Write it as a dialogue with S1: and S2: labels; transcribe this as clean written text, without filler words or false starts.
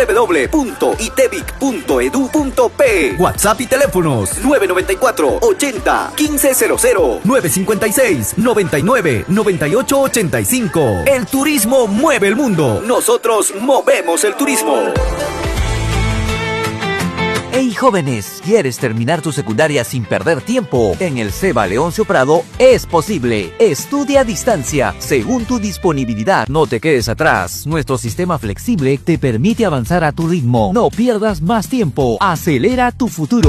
S1: www.itevic.edu.p. WhatsApp y teléfonos 994 80 1500, 956 99 98 85. El turismo mueve el mundo. Nosotros movemos el turismo.
S2: Hey jóvenes, ¿quieres terminar tu secundaria sin perder tiempo? En el CEBA Leoncio Prado es posible. Estudia a distancia, según tu disponibilidad. No te quedes atrás. Nuestro sistema flexible te permite avanzar a tu ritmo. No pierdas más tiempo. Acelera tu futuro.